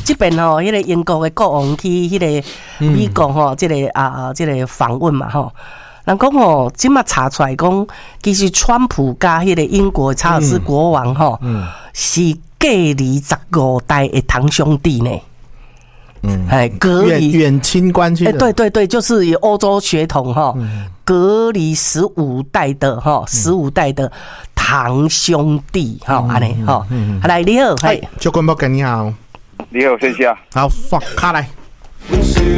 这边吼，迄个英国的国王去迄个美国吼，这个访问嘛吼。人讲吼，即马查出来讲，其實川普加迄個英國查爾斯國王吼，是隔離15代的堂兄弟呢。隔離遠親關係。 對，就是有歐洲血統哈，隔離15代的哈，15代的堂兄弟哈，安尼哈。來你好， 係，周君博嘅你好， 你好，謝謝啊。 好，刷卡來。